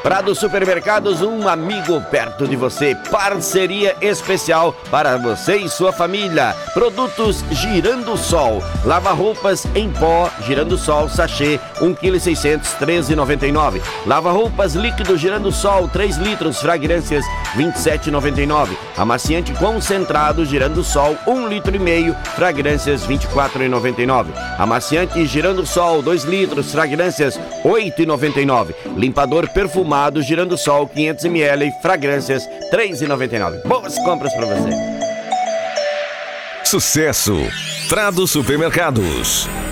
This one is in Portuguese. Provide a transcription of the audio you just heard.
Prado Supermercados, um amigo perto de você. Parceria especial para você e sua família. Produtos Girando Sol. Lava-roupas em pó, Girando Sol, sachê, 1,6 kg, R$ 13,99. Lava-roupas líquido Girando Sol, 3 litros, fragrâncias, R$ 27,99. Amaciante concentrado Girando Sol, 1,5 litro, fragrâncias, R$ 24,99. Amaciante Girando Sol, 2 litros, fragrâncias, R$ 8,99. Limpador perfumado Girando Sol, 500 ml, fragrâncias, R$ 3,99. Boas compras para você. Sucesso! Prado Supermercados.